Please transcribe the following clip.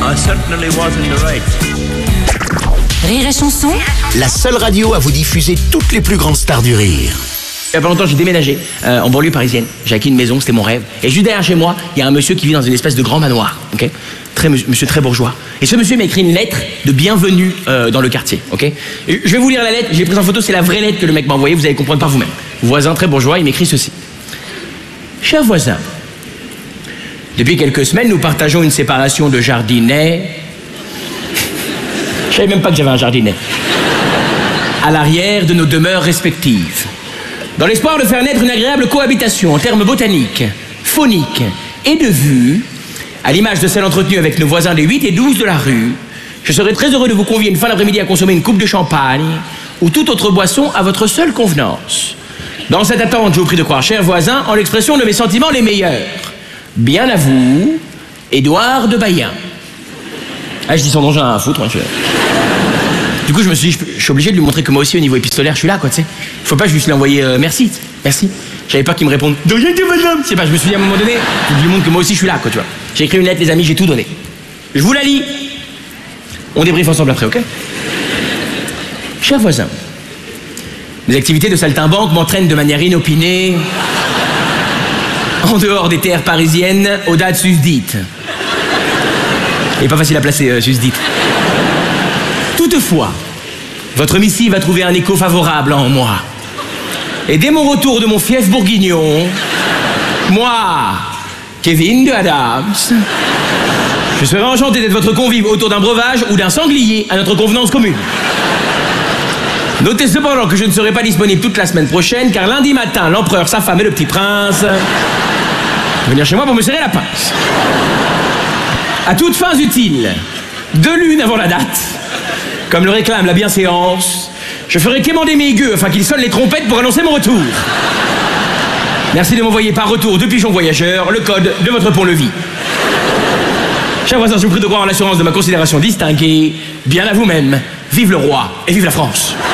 I certainly was in the right. Rire et chanson, La seule radio à vous diffuser toutes les plus grandes stars du rire. Il y a pas longtemps, j'ai déménagé en banlieue parisienne. J'ai acquis une maison, c'était mon rêve. Et juste derrière chez moi, il y a un monsieur qui vit dans une espèce de grand manoir. Ok, monsieur très bourgeois. Et ce monsieur m'a écrit une lettre de bienvenue dans le quartier. Ok, et je vais vous lire la lettre. J'ai pris en photo, c'est la vraie lettre que le mec m'a envoyée. Vous allez comprendre par vous-même. Voisin très bourgeois, il m'écrit ceci. Cher voisin, depuis quelques semaines, nous partageons une séparation de jardinet. Je savais même pas que j'avais un jardinet. À l'arrière de nos demeures respectives. Dans l'espoir de faire naître une agréable cohabitation en termes botaniques, phoniques et de vue, à l'image de celle entretenue avec nos voisins des 8 et 12 de la rue, je serais très heureux de vous convier une fin d'après-midi à consommer une coupe de champagne ou toute autre boisson à votre seule convenance. Dans cette attente, je vous prie de croire, chers voisins, en l'expression de mes sentiments les meilleurs. Bien à vous, Édouard de Bayen. Ah, je dis son nom, j'en ai à foutre, moi. Du coup, je me suis dit, je suis obligé de lui montrer que moi aussi, au niveau épistolaire, je suis là, quoi, tu sais. Faut pas juste lui envoyer merci. J'avais peur qu'il me réponde de rien, madame. C'est pas, je me suis dit à un moment donné, faut que je lui montre que moi aussi, je suis là, quoi, tu vois. J'ai écrit une lettre, les amis, j'ai tout donné. Je vous la lis. On débriefe ensemble après, ok? Chers voisins, mes activités de saltimbanque m'entraînent de manière inopinée en dehors des terres parisiennes aux dates susdites. Il est pas facile à placer, susdite. Toutefois, votre missive a trouvé un écho favorable en moi. Et dès mon retour de mon fief bourguignon, moi, Kevin de Adams, je serai enchanté d'être votre convive autour d'un breuvage ou d'un sanglier à notre convenance commune. Notez cependant que je ne serai pas disponible toute la semaine prochaine, car lundi matin, l'empereur, sa femme et le petit prince vont venir chez moi pour me serrer la pince. À toutes fins utiles, 2 lunes avant la date, comme le réclame la bienséance, je ferai quémander mes gueux afin qu'ils sonnent les trompettes pour annoncer mon retour. Merci de m'envoyer par retour de pigeon voyageur le code de votre pont-levis. Chers voisins, je vous prie de croire en l'assurance de ma considération distinguée. Bien à vous-même. Vive le roi et vive la France.